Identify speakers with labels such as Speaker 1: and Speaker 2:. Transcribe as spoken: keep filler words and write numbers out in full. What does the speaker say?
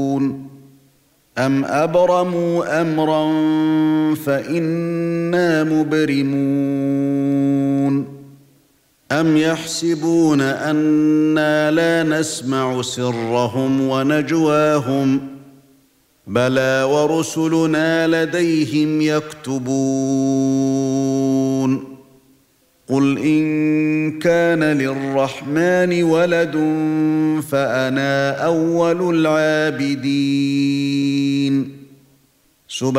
Speaker 1: أَمْ أَبْرَمُوا أَمْرًا فَإِنَّا مُبْرِمُونَ أَمْ يَحْسَبُونَ أَنَّا لَا نَسْمَعُ سِرَّهُمْ وَنَجْوَاهُمْ بَلَى وَرُسُلُنَا لَدَيْهِمْ يَكْتُبُونَ قُلْ إِن كَانَ لِلرَّحْمَنِ وَلَدٌ فَأَنَا أَوَّلُ الْعَابِدِينَ